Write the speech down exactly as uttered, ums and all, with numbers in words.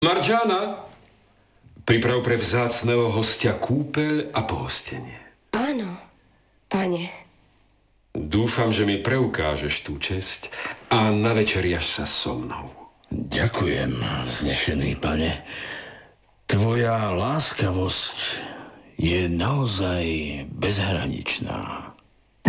Marjana, priprav pre vzácneho hostia kúpeľ a pohostenie. Áno, pane. Dúfam, že mi preukážeš tú česť a navečeriaš sa so mnou. Ďakujem, vznešený pane. Tvoja láskavosť je naozaj bezhraničná.